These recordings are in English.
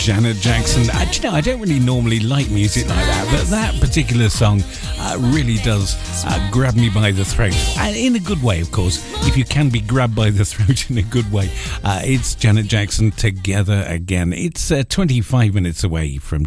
Janet Jackson. Do you know, I don't really normally like music like that, but that particular song really does grab me by the throat. And in a good way, of course, if you can be grabbed by the throat in a good way. It's Janet Jackson, Together Again. It's 25 minutes away from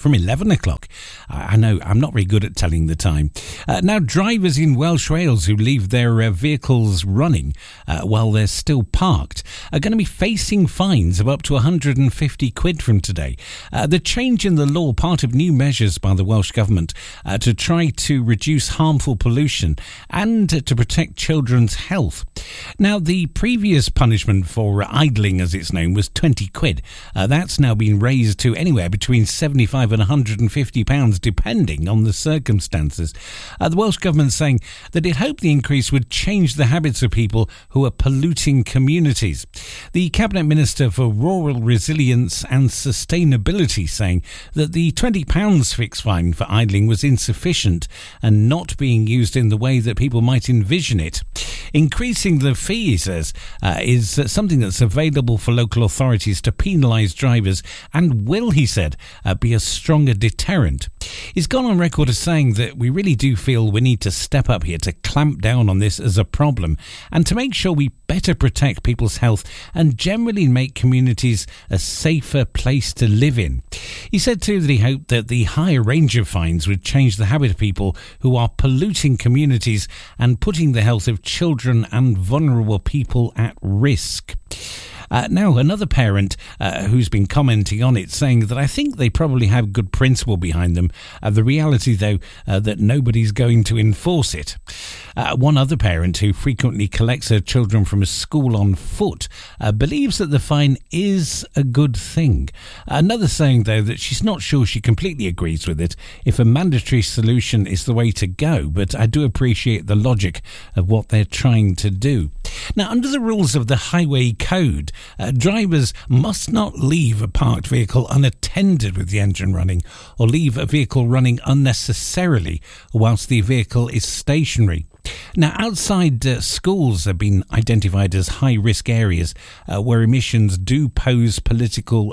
11 o'clock. I know, I'm not very good at telling the time. Now, drivers in Welsh Wales who leave their vehicles running while they're still parked are going to be facing fines of up to 150 quid from today. The change in the law, part of new measures by the Welsh Government to try to reduce harmful pollution and to protect children's health. Now, the previous punishment for idling, as it's known, was 20 quid. That's now been raised to anywhere between 75 and 150 pounds, depending on the circumstances. The Welsh Government saying that it hoped the increase would change the habits of people who are polluting communities. The Cabinet Minister for Rural Resilience and Sustainability saying that the £20 fixed fine for idling was insufficient and not being used in the way that people might envision it. Increasing the fee, he says, is something that's available for local authorities to penalise drivers and will, he said, be a stronger deterrent. He's gone on record as saying that we really do feel we need to step up here to clamp down on this as a problem and to make sure we better protect people's health and generally make communities a safer place to live in. He said too that he hoped that the higher range of fines would change the habit of people who are polluting communities and putting the health of children and vulnerable people at risk. Now, another parent who's been commenting on it, saying that I think they probably have good principle behind them. The reality, though, that nobody's going to enforce it. One other parent who frequently collects her children from a school on foot believes that the fine is a good thing. Another saying, though, that she's not sure she completely agrees with it, if a mandatory solution is the way to go, but I do appreciate the logic of what they're trying to do. Now, under the rules of the Highway Code, drivers must not leave a parked vehicle unattended with the engine running or leave a vehicle running unnecessarily whilst the vehicle is stationary. Now, outside schools have been identified as high-risk areas where emissions do pose particular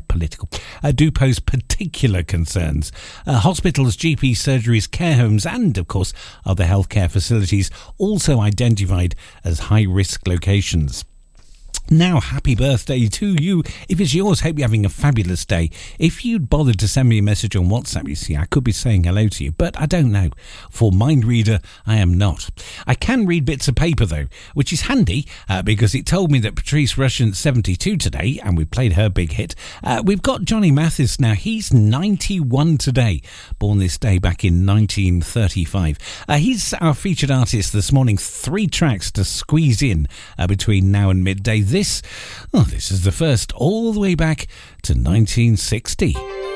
concerns. Hospitals, GP surgeries, care homes and, of course, other healthcare facilities also identified as high-risk locations. Now, happy birthday to you. If it's yours, hope you're having a fabulous day. If you'd bothered to send me a message on WhatsApp, you see, I could be saying hello to you, but I don't know. For Mind Reader, I am not. I can read bits of paper, though, which is handy because it told me that Patrice Rushen's 72 today, and we played her big hit. We've got Johnny Mathis now. He's 91 today, born this day back in 1935. He's our featured artist this morning. 3 tracks to squeeze in between now and midday. This is the first all the way back to 1960.